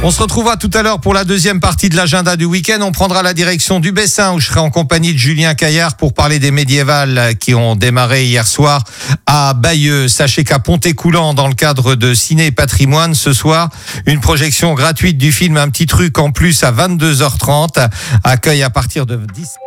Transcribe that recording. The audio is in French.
On se retrouvera tout à l'heure pour la deuxième partie de l'agenda du week-end. On prendra la direction du Bessin où je serai en compagnie de Julien Caillard pour parler des médiévales qui ont démarré hier soir à Bayeux. Sachez qu'à Pontécoulant, dans le cadre de Ciné Patrimoine, ce soir, une projection gratuite du film Un petit truc en plus à 22h30 accueille à partir de 10.